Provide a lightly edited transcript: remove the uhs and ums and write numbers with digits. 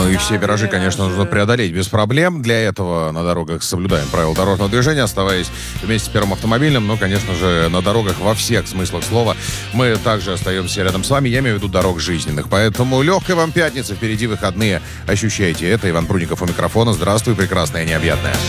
Ну и все виражи, конечно, нужно преодолеть без проблем. Для этого на дорогах соблюдаем правила дорожного движения, оставаясь вместе с первым автомобильным, но, конечно же, на дорогах во всех смыслах слова. Мы также остаемся рядом с вами, я имею в виду дорог жизненных. Поэтому легкой вам пятницы, впереди выходные. Ощущайте это. Иван Прудников у микрофона. Здравствуй, прекрасная и необъятная.